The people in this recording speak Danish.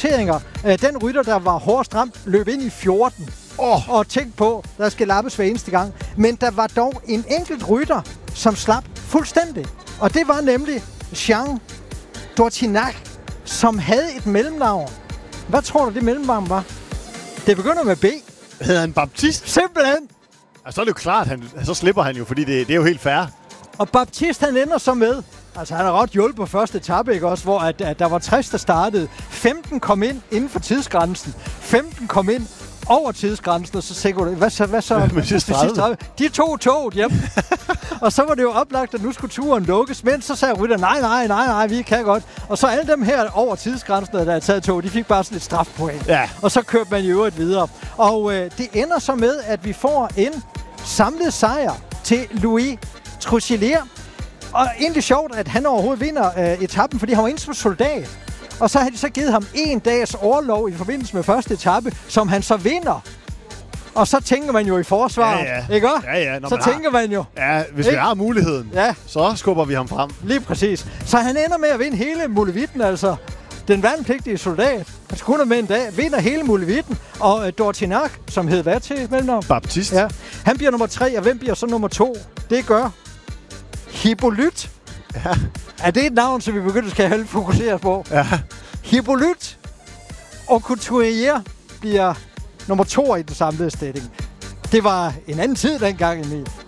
noteringer. Den rytter, der var hårdest ramt, løb ind i 14. Og tænk på, der skal lappes hver eneste gang. Men der var dog en enkelt rytter, som slap fuldstændig. Og det var nemlig Jean Dortinac, som havde et mellemnavn. Hvad tror du, det mellemnavn var? Det begynder med B. Hedder han Baptiste? Simpelthen. Altså, så er det jo klart, så slipper han jo, fordi det er jo helt fair. Og Baptiste, han ender så med, altså han har ret hjulpet på første etape, ikke også, hvor at der var 60, der startede. 15 kom ind inden for tidsgrænsen. 15 kom ind over tidsgrænsen, og så tænker du, hvad så? Med sidste 30? De tog toget hjem. Og så var det jo oplagt, at nu skulle turen lukkes. Men så sagde rytter, nej, vi kan godt. Og så alle dem her over tidsgrænsen, der er taget tog, de fik bare sådan et strafpoint. Ja. Og så kørte man i øvrigt videre. Og det ender så med, at vi får en samlet sejr til Louis Truchelier. Og egentlig sjovt, at han overhovedet vinder etappen, fordi han var inde som soldat. Og så har de så givet ham 1 dags orlov i forbindelse med første etape, som han så vinder. Og så tænker man jo i forsvaret, ikke også? Ja. Så tænker man jo. Ja, hvis vi har muligheden, så skubber vi ham frem. Lige præcis. Så han ender med at vinde hele Mulevitten, altså. Den værnepligtige soldat, han skulle have med en dag, vinder hele Mulevitten. Og Dortinac, som hed hvad til mellemnavn? Baptiste. Ja. Han bliver nummer 3, og hvem bliver så nummer 2? Det gør Hippolyte. Ja. Er det et navn, som vi begynder at fokusere på? Ja. Hippolyte og Couturier bliver nummer 2 i den samlede stilling. Det var en anden tid dengang, Emil.